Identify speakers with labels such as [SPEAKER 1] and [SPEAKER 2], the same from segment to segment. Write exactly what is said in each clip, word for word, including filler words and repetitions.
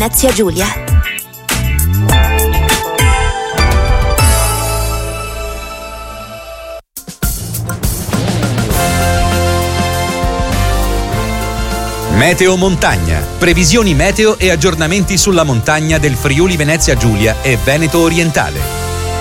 [SPEAKER 1] Venezia Giulia.
[SPEAKER 2] Meteo Montagna. Previsioni meteo e aggiornamenti sulla montagna del Friuli Venezia Giulia e Veneto Orientale.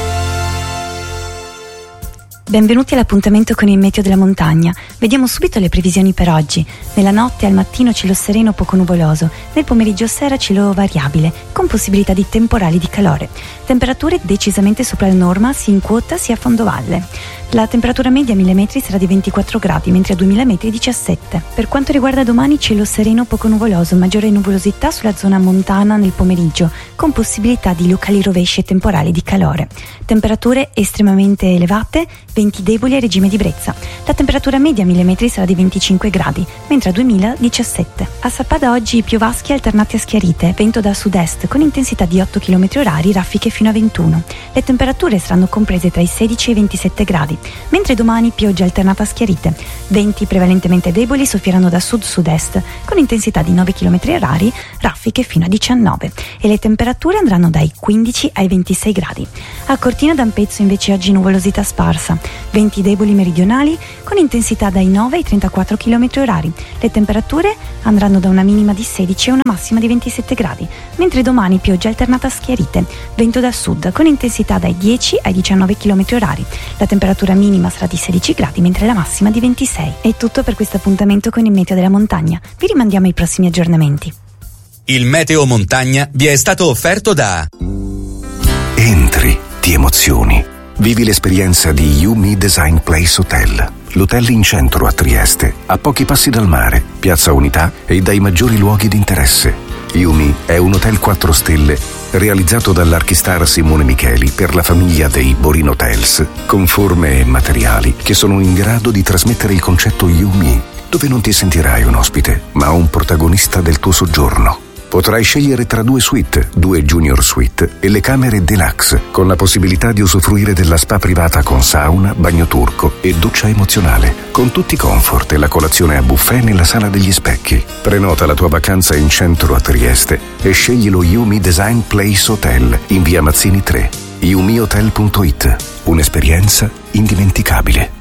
[SPEAKER 3] Benvenuti all'appuntamento con il meteo della montagna. Vediamo subito le previsioni per oggi. Nella notte al mattino cielo sereno poco nuvoloso, nel pomeriggio sera cielo variabile, con possibilità di temporali di calore. Temperature decisamente sopra la norma sia in quota sia a fondovalle. La temperatura media a mille metri sarà di ventiquattro gradi, mentre a duemila metri diciassette. Per quanto riguarda domani, cielo sereno poco nuvoloso, maggiore nuvolosità sulla zona montana nel pomeriggio, con possibilità di locali rovesci e temporali di calore. Temperature estremamente elevate, venti deboli a regime di brezza. La temperatura media a mille metri sarà di venticinque gradi, mentre a duemila diciassette. A Sappada oggi piovaschi alternati a schiarite, vento da sud-est con intensità di otto chilometri orari, raffiche fino a ventuno. Le temperature saranno comprese tra i sedici e i ventisette gradi, mentre domani pioggia alternata a schiarite. Venti prevalentemente deboli soffieranno da sud-sud-est con intensità di nove chilometri orari, raffiche fino a diciannove, e le temperature andranno dai quindici ai ventisei gradi. A Cortina d'Ampezzo invece oggi nuvolosità sparsa, venti deboli meridionali con intensità dai nove ai trentaquattro chilometri orari. Le temperature andranno da una minima di sedici a una massima di ventisette gradi, mentre domani pioggia alternata a schiarite, vento da sud con intensità dai dieci ai diciannove chilometri orari. La temperatura minima sarà di sedici gradi, mentre la massima di ventisei. È tutto per questo appuntamento con il meteo della montagna. Vi rimandiamo ai prossimi aggiornamenti.
[SPEAKER 2] Il Meteo Montagna vi è stato offerto da
[SPEAKER 4] Entri, ti emozioni. Vivi l'esperienza di Yumi Design Place Hotel. L'hotel in centro a Trieste, a pochi passi dal mare, Piazza Unità e dai maggiori luoghi di interesse. Yumi è un hotel quattro stelle realizzato dall'archistar Simone Micheli per la famiglia dei Borin Hotels, con forme e materiali che sono in grado di trasmettere il concetto Yumi, dove non ti sentirai un ospite, ma un protagonista del tuo soggiorno. Potrai scegliere tra due suite, due junior suite e le camere deluxe, con la possibilità di usufruire della spa privata con sauna, bagno turco e doccia emozionale, con tutti i comfort e la colazione a buffet nella sala degli specchi. Prenota la tua vacanza in centro a Trieste e scegli lo Yumi Design Place Hotel in via Mazzini tre. yumi hotel punto it. Un'esperienza indimenticabile.